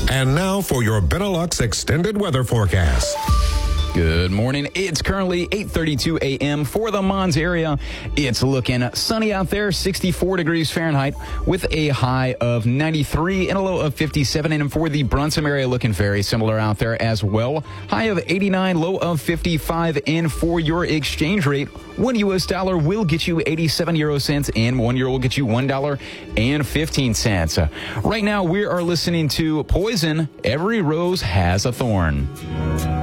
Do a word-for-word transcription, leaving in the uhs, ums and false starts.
And now for your Benelux extended weather forecast. Good morning. It's currently eight thirty-two a.m. for the Mons area. It's looking sunny out there, sixty-four degrees Fahrenheit with a high of ninety-three and a low of fifty-seven. And for the Brunson area, looking very similar out there as well. High of eighty-nine, low of fifty-five. And for your exchange rate, one U S dollar will get you eighty-seven euro cents and one euro will get you one dollar and fifteen cents. Right now, we are listening to Poison, Every Rose Has a Thorn.